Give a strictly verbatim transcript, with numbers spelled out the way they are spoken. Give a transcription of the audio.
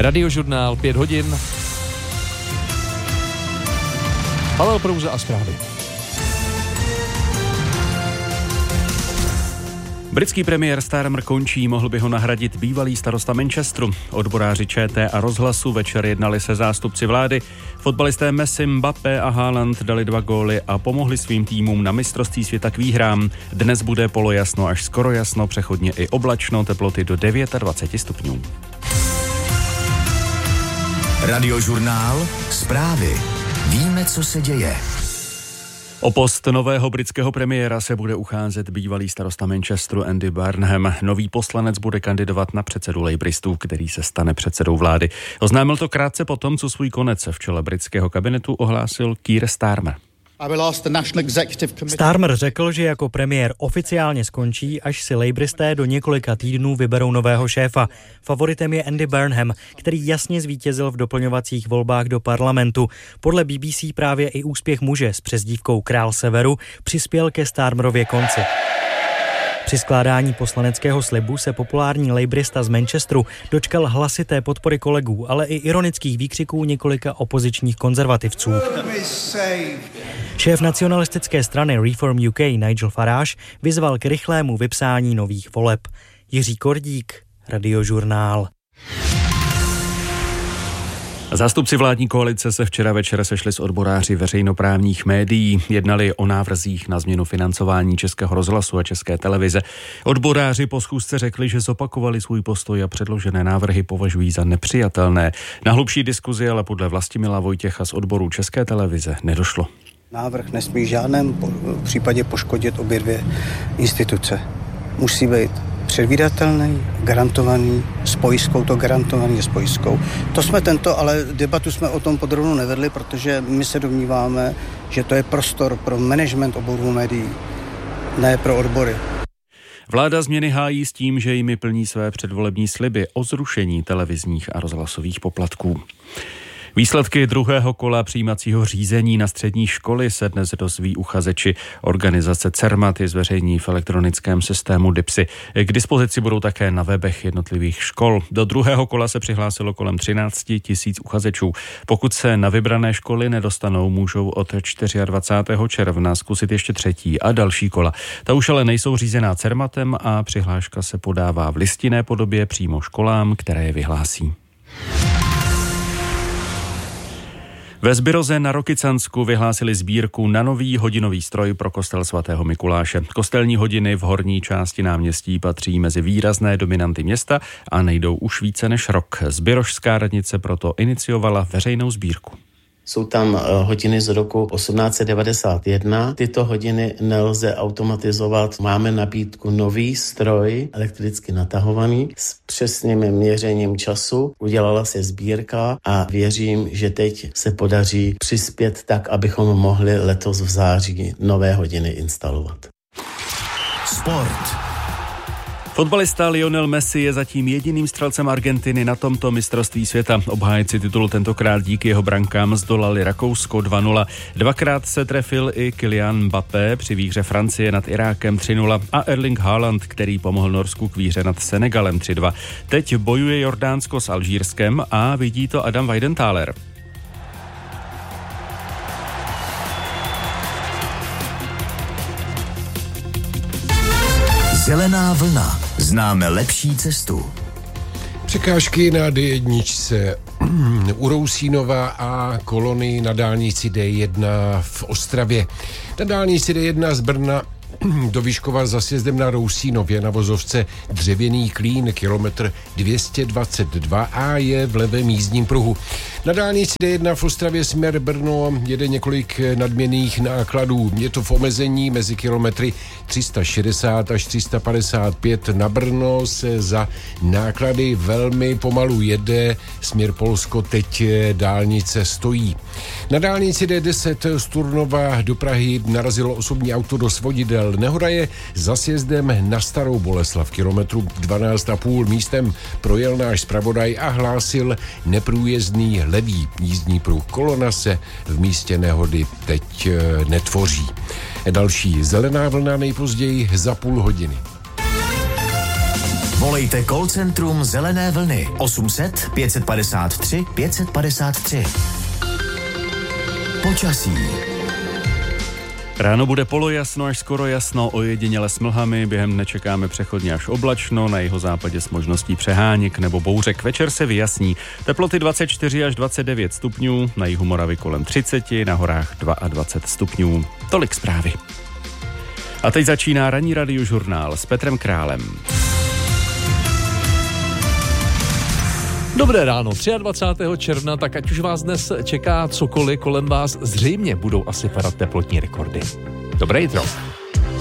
Radiožurnál pět hodin. Pavel Prouza a zprávy. Britský premiér Starmer končí, mohl by ho nahradit bývalý starosta Manchesteru. Odboráři ČT a Rozhlasu večer jednali se zástupci vlády. Fotbalisté Messi, Mbappé a Haaland dali dva góly a pomohli svým týmům na mistrovství světa k výhrám. Dnes bude polojasno až skoro jasno, přechodně i oblačno, teploty do dvacet devět stupňů. Radiožurnál zprávy. Víme, co se děje. O post nového britského premiéra se bude ucházet bývalý starosta Manchesteru Andy Burnham. Nový poslanec bude kandidovat na předsedu Labouristů, který se stane předsedou vlády. Oznámil to krátce po tom, co svůj konec v čele britského kabinetu ohlásil Keir Starmer. Starmer řekl, že jako premiér oficiálně skončí, až si Labouristé do několika týdnů vyberou nového šéfa. Favoritem je Andy Burnham, který jasně zvítězil v doplňovacích volbách do parlamentu. Podle B B C právě i úspěch muže s přezdívkou Král Severu přispěl ke Starmerově konci. Při skládání poslaneckého slibu se populární labourista z Manchesteru dočkal hlasité podpory kolegů, ale i ironických výkřiků několika opozičních konzervativců. Šéf nacionalistické strany Reform U K Nigel Farage vyzval k rychlému vypsání nových voleb. Jiří Kordík, Radiožurnál. Zástupci vládní koalice se včera večer sešli s odboráři veřejnoprávních médií. Jednali o návrzích na změnu financování Českého rozhlasu a České televize. Odboráři po schůzce řekli, že zopakovali svůj postoj a předložené návrhy považují za nepřijatelné. Na hlubší diskuzi ale podle Vlastimila Vojtěcha z odboru České televize nedošlo. Návrh nesmí v žádném případě poškodit obě dvě instituce. Musí být předvídatelný, garantovaný, s pojistkou, to garantovaný je s pojistkou. To jsme tento, ale debatu jsme o tom podrobně nevedli, protože my se domníváme, že to je prostor pro management oborů médií, ne pro odbory. Vláda změny hájí s tím, že jimi plní své předvolební sliby o zrušení televizních a rozhlasových poplatků. Výsledky druhého kola přijímacího řízení na střední školy se dnes dozví uchazeči. Organizace Cermat je zveřejní v elektronickém systému DIPSy. K dispozici budou také na webech jednotlivých škol. Do druhého kola se přihlásilo kolem třináct tisíc uchazečů. Pokud se na vybrané školy nedostanou, můžou od dvacátého čtvrtého června zkusit ještě třetí a další kola. Ta už ale nejsou řízená Cermatem a přihláška se podává v listinné podobě přímo školám, které je vyhlásí. Ve Zbiroze na Rokycansku vyhlásili sbírku na nový hodinový stroj pro kostel svatého Mikuláše. Kostelní hodiny v horní části náměstí patří mezi výrazné dominanty města a nejdou už více než rok. Zbirožská radnice proto iniciovala veřejnou sbírku. Jsou tam hodiny z roku osmnáct set devadesát jedna. Tyto hodiny nelze automatizovat. Máme nabídku nový stroj, elektricky natahovaný, s přesným měřením času. Udělala se sbírka a věřím, že teď se podaří přispět tak, abychom mohli letos v září nové hodiny instalovat. Sport. Fotbalista Lionel Messi je zatím jediným střelcem Argentiny na tomto mistrovství světa. Obhájci titulu tentokrát díky jeho brankám zdolali Rakousko dva nula. Dvakrát se trefil i Kylian Mbappé při výhře Francie nad Irákem tři nula a Erling Haaland, který pomohl Norsku k výhře nad Senegalem tři dva. Teď bojuje Jordánsko s Alžírskem a vidí to Adam Weidenthaler. Zelená vlna. Známe lepší cestu. Překážky na D jedna u Rousínova a kolony na dálnici D jedna v Ostravě. Na dálnici D jedna z Brna do Vyškova za sjezdem na Rousínově na vozovce Dřevěný Klín, kilometr dvě stě dvacet dva a je v levém jízdním pruhu. Na dálnici D jedna v Ostravě směr Brno jede několik nadměrných nákladů. Je to v omezení mezi kilometry tři sta šedesát až tři sta padesát pět. Na Brno se za náklady velmi pomalu jede. Směr Polsko teď dálnice stojí. Na dálnici D deset z Turnova do Prahy narazilo osobní auto do svodidel. Nehoda je za sjezdem na Starou Boleslav, kilometru dvanáct a půl. Místem projel náš zpravodaj a hlásil neprůjezdný levý jízdní pruh. Kolona se v místě nehody teď netvoří. Další zelená vlna nejpozději za půl hodiny. Volejte call centrum Zelené vlny osm set pět padesát tři pět padesát tři. Počasí. Ráno bude polojasno až skoro jasno, ojediněle s mlhami, během dne čekáme přechodně až oblačno, na jihozápadě s možností přeháněk nebo bouřek. Večer se vyjasní, teploty dvacet čtyři až dvacet devět stupňů, na jihu Moravy kolem třicet, na horách dvacet dva stupňů. Tolik zprávy. A teď začíná ranní radiožurnál s Petrem Králem. Dobré ráno, dvacátého třetího června, tak ať už vás dnes čeká cokoliv kolem vás, zřejmě budou asi padat teplotní rekordy. Dobré jitro.